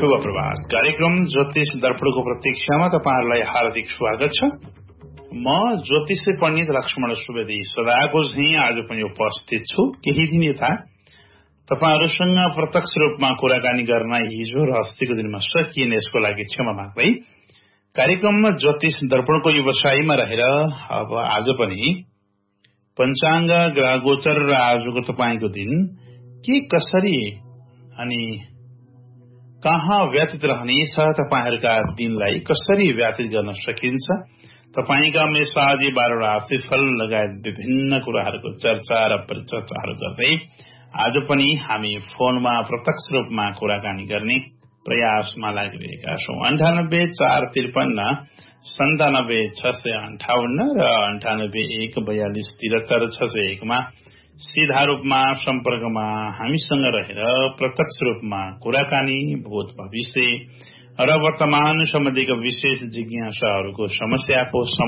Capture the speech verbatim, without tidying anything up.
शुभ प्रभात। कार्यक्रम ज्योतिष दर्पणको प्रतीक्षामा तपाईहरुलाई हार्दिक स्वागत छ। म ज्योतिष पण्डित लक्ष्मण सुवेदी सदाको झैं आज पनि उपस्थित छु। केही दिन यता तपाईहरुसँग प्रत्यक्ष रूपमा कुराकानी गर्न हिजो र अस्तिको दिनमा सकिएन, यसको लागि क्षमा माग्दै कार्यक्रममा ज्योतिष दर्पणको व्यवसायमा रहेर अब आज पनि पञ्चाङ्ग, ग्रह गोचर र आजको तपाईको दिन के कसरी अनि कहाँ व्यतीत रहनेछ, तपाईहरुका दिनलाई कसरी व्यतीत गर्न सकिन्छ, तपाईका मेषादी बाह्र राशि फल लगायत विभिन्न कुराहरुको चर्चा र परिचर्चाहरु गर्दै आज पनि हामी फोनमा प्रत्यक्ष रूपमा कुराकानी गर्ने प्रयासमा लागिरहेका छौं। अन्ठानब्बे चार त्रिपन्न सन्तानब्बे छ सय अन्ठाउन्न र अन्ठानब्बे एक बयालिस तिहत्तर छ सय एकमा सीधा रूपमा सम्पर्कमा हामीसँग रहेर प्रत्यक्ष रूपमा कुराकानी, भूत भविष्य र वर्तमान सम्बन्धीका विशेष जिज्ञासाहरूको समस्याको